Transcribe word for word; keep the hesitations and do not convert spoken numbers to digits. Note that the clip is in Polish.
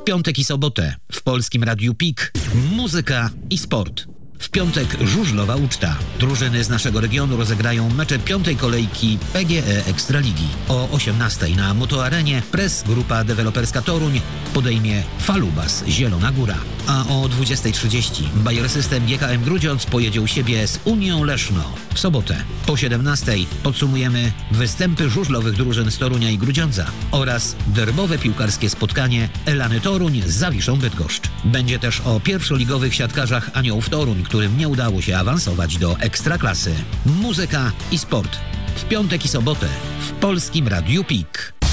W piątek i sobotę w Polskim Radiu Pik muzyka i sport. W piątek żużlowa uczta. Drużyny z naszego regionu rozegrają mecze piątej kolejki P G E Ekstraligi. O osiemnastej na Motoarenie Press Grupa Deweloperska Toruń podejmie Falubas Zielona Góra. A o dwudziestej trzydzieści Bayer System G K M Grudziądz pojedzie u siebie z Unią Leszno. W sobotę po siedemnastej podsumujemy występy żużlowych drużyn z Torunia i Grudziądza oraz derbowe piłkarskie spotkanie Elany Toruń z Zawiszą Bydgoszcz. Będzie też o pierwszoligowych siatkarzach Aniołów Toruń, którym nie udało się awansować do Ekstraklasy. Muzyka i sport. W piątek i sobotę w Polskim Radiu Pik.